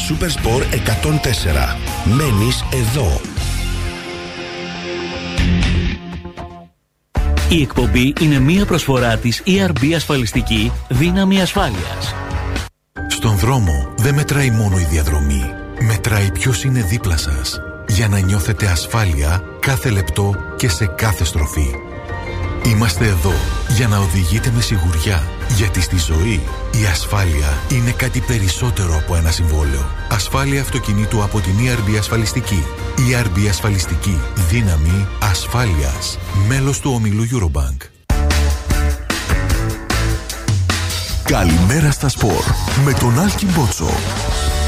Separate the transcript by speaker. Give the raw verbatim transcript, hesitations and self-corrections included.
Speaker 1: Supersport εκατόν τέσσερα. Μένεις εδώ.
Speaker 2: Η εκπομπή είναι μία προσφορά της ι αρ μπι Ασφαλιστική Δύναμη Ασφάλειας.
Speaker 3: Στον δρόμο δεν μετράει μόνο η διαδρομή. Μετράει ποιος είναι δίπλα σας, για να νιώθετε ασφάλεια κάθε λεπτό και σε κάθε στροφή. Είμαστε εδώ για να οδηγείτε με σιγουριά, γιατί στη ζωή η ασφάλεια είναι κάτι περισσότερο από ένα συμβόλαιο. Ασφάλεια αυτοκινήτου από την ι αρ μπι Ασφαλιστική. ι αρ μπι Ασφαλιστική. Δύναμη ασφάλειας. Μέλος του ομιλού Eurobank.
Speaker 1: Καλημέρα στα σπορ με τον Άλκη Μπότσο.